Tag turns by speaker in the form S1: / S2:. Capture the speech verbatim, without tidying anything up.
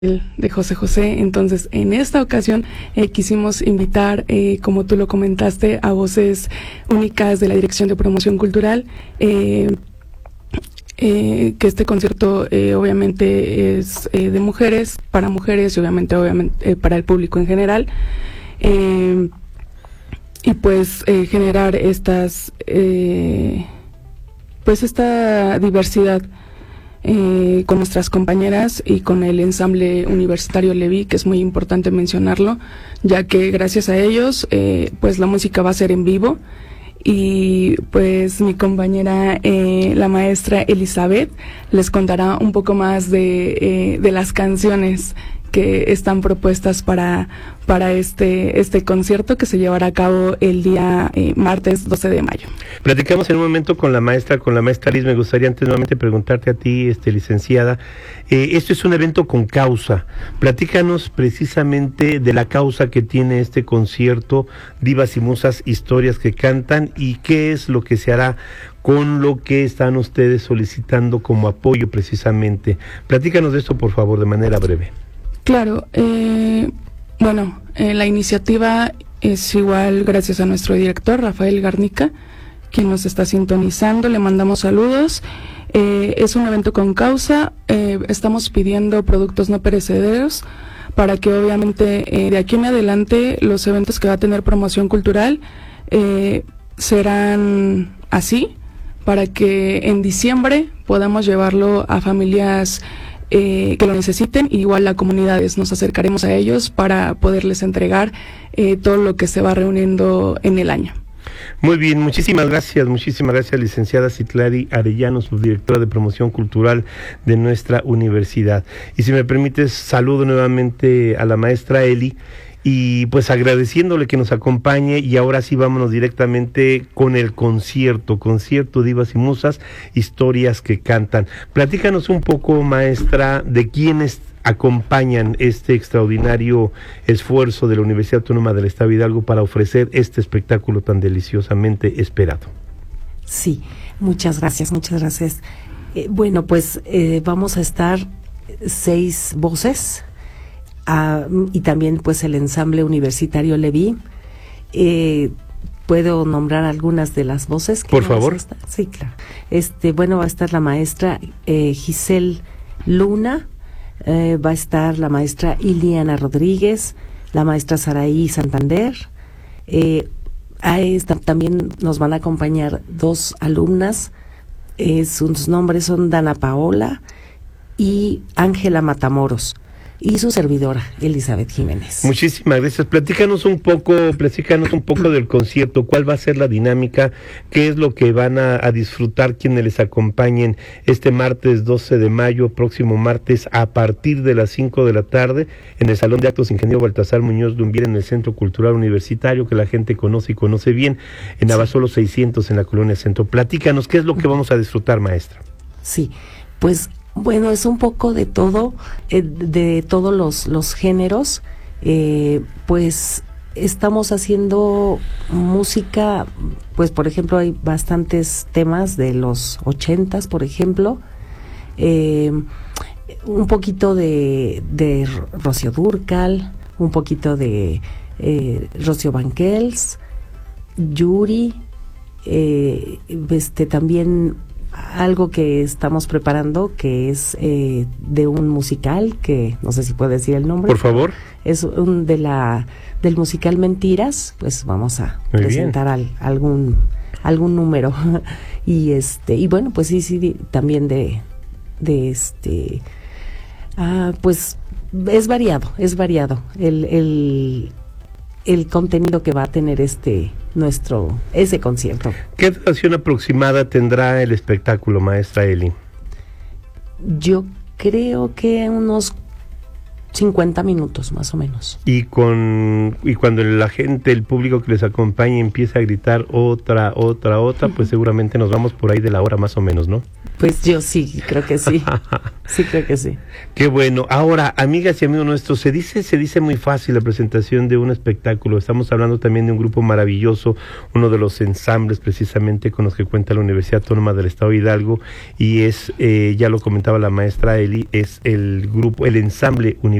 S1: de José José. Entonces, en esta ocasión eh, quisimos invitar, eh, como tú lo comentaste, a voces únicas de la Dirección de Promoción Cultural, eh, eh, que este concierto eh, obviamente es eh, de mujeres, para mujeres y obviamente, obviamente eh, para el público en general, eh, y pues eh, generar estas, eh, pues esta diversidad Eh, con nuestras compañeras y con el ensamble universitario Leví, que es muy importante mencionarlo, ya que gracias a ellos eh, pues la música va a ser en vivo. Y pues mi compañera, eh, la maestra Elizabeth, les contará un poco más de, eh, de las canciones que están propuestas para, para este, este concierto que se llevará a cabo el día eh, martes doce de mayo.
S2: Platicamos en un momento con la maestra, con la maestra Liz. Me gustaría antes nuevamente preguntarte a ti, este, licenciada, eh, esto es un evento con causa. Platícanos precisamente de la causa que tiene este concierto, Divas y Musas, historias que cantan, y qué es lo que se hará con lo que están ustedes solicitando como apoyo precisamente. Platícanos de esto, por favor, de manera breve.
S1: Claro, eh, bueno, eh, la iniciativa es igual gracias a nuestro director, Rafael Garnica, quien nos está sintonizando. Le mandamos saludos. Eh, es un evento con causa. Eh, estamos pidiendo productos no perecederos para que obviamente eh, de aquí en adelante los eventos que va a tener Promoción Cultural eh, serán así, para que en diciembre podamos llevarlo a familias Eh, que lo necesiten. Igual a comunidades nos acercaremos a ellos para poderles entregar eh, todo lo que se va reuniendo en el año.
S2: Muy bien, muchísimas gracias, muchísimas gracias, licenciada Citlali Arellano, subdirectora de Promoción Cultural de nuestra universidad. Y si me permites, saludo nuevamente a la maestra Eli, y pues agradeciéndole que nos acompañe. Y ahora sí vámonos directamente con el concierto, concierto Divas y Musas, historias que cantan. Platícanos un poco, maestra, de quiénes acompañan este extraordinario esfuerzo de la Universidad Autónoma del Estado de Hidalgo para ofrecer este espectáculo tan deliciosamente esperado.
S3: Sí, muchas gracias, muchas gracias. Eh, bueno, pues eh, vamos a estar seis voces. Uh, y también pues el ensamble universitario Leví. Eh, ¿Puedo nombrar algunas de las voces?
S2: Por favor.
S3: Está? Sí, claro. Este, bueno, va a estar la maestra eh, Giselle Luna, eh, va a estar la maestra Iliana Rodríguez, la maestra Saraí Santander. Eh, a esta, también nos van a acompañar dos alumnas, eh, sus nombres son Dana Paola y Ángela Matamoros, y su servidora, Elizabeth Jiménez.
S2: Muchísimas gracias. Platícanos un poco, platícanos un poco del concierto. ¿Cuál va a ser la dinámica? ¿Qué es lo que van a, a disfrutar quienes les acompañen este martes doce de mayo, próximo martes, a partir de las cinco de la tarde, en el Salón de Actos Ingeniero Baltasar Muñoz Lumbier, en el Centro Cultural Universitario, que la gente conoce y conoce bien, en Abasolo seiscientos, en la Colonia Centro? Platícanos, ¿qué es lo que vamos a disfrutar, maestra?
S3: Sí, pues bueno, es un poco de todo, eh, de todos los, los géneros. Eh, pues estamos haciendo música, pues por ejemplo hay bastantes temas de los ochentas, por ejemplo, eh, un poquito de, de Rocío Dúrcal, un poquito de eh, Rocío Banquels, Yuri, eh, este también algo que estamos preparando, que es eh, de un musical, que no sé si puedo decir el nombre.
S2: Por favor.
S3: Es un de la del musical Mentiras, pues vamos a
S2: Muy
S3: presentar al, algún algún número. y este y bueno, pues sí, sí, también de de este ah, pues es variado, es variado el el el contenido que va a tener este nuestro ese concierto.
S2: ¿Qué duración aproximada tendrá el espectáculo, maestra Eli?
S3: Yo creo que unos cincuenta minutos más o menos.
S2: Y con y cuando la gente, el público que les acompaña empieza a gritar otra, otra, otra, pues seguramente nos vamos por ahí de la hora más o menos, ¿no?
S3: Pues yo sí, creo que sí. Sí, creo que sí.
S2: Qué bueno. Ahora, amigas y amigos nuestros, se dice, se dice muy fácil la presentación de un espectáculo. Estamos hablando también de un grupo maravilloso, uno de los ensambles precisamente con los que cuenta la Universidad Autónoma del Estado de Hidalgo, y es, eh, ya lo comentaba la maestra Eli, es el grupo, el ensamble universitario